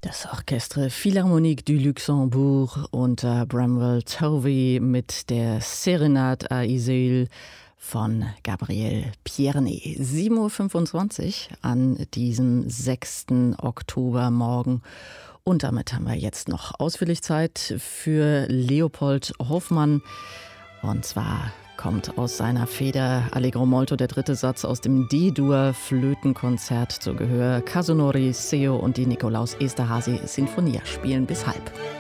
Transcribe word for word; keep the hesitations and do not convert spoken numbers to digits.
Das Orchestre Philharmonique du Luxembourg unter Bramwell Tovey mit der Serenade à Iseul von Gabriel Pierné. sieben Uhr fünfundzwanzig an diesem sechsten Oktobermorgen. Und damit haben wir jetzt noch ausführlich Zeit für Leopold Hoffmann. Und zwar kommt aus seiner Feder Allegro molto der dritte Satz aus dem D-Dur Flötenkonzert zu Gehör. Kazunori Seo und die Nikolaus Esterhazy Sinfonia spielen bis halb.